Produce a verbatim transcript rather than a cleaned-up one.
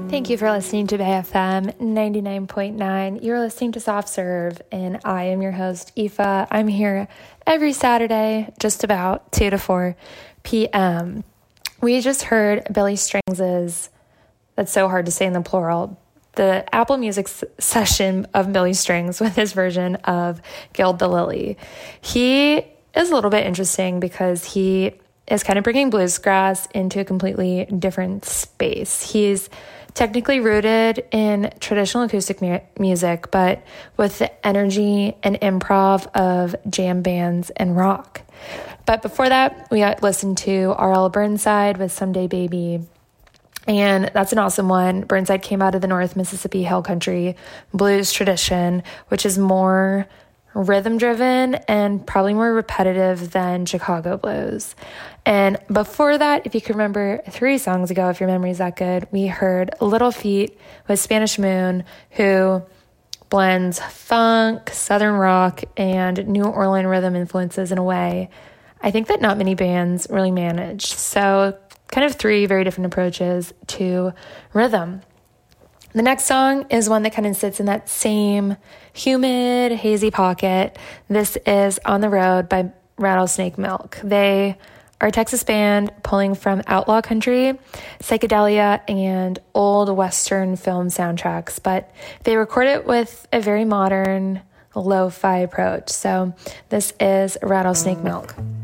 Thank you for listening to Bay F M ninety-nine point nine. You're listening to Soft Serve, and I am your host, Aoife. I'm here every Saturday, just about two to four p.m. We just heard Billy Strings', that's so hard to say in the plural, the Apple Music s- session of Billy Strings with his version of Gild the Lily. He is a little bit interesting because he is kind of bringing bluegrass into a completely different space. He's technically rooted in traditional acoustic mu- music, but with the energy and improv of jam bands and rock. But before that, we got listened to R L Burnside with Someday Baby. And that's an awesome one. Burnside came out of the North Mississippi Hill Country blues tradition, which is more rhythm-driven and probably more repetitive than Chicago blues. And before that, if you can remember three songs ago, if your memory is that good, we heard Little Feat with Spanish Moon, who blends funk, southern rock, and New Orleans rhythm influences in a way I think that not many bands really manage. So kind of three very different approaches to rhythm. The next song is one that kind of sits in that same humid, hazy pocket. This is On the Road by Rattlesnake Milk. They are a Texas band pulling from outlaw country, psychedelia, and old Western film soundtracks, but they record it with a very modern lo-fi approach. So this is Rattlesnake Milk.